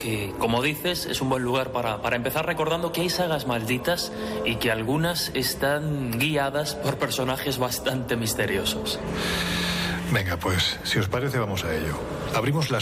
Que, como dices, es un buen lugar para empezar recordando que hay sagas malditas y que algunas están guiadas por personajes bastante misteriosos. Venga, pues, si os parece, vamos a ello. Abrimos las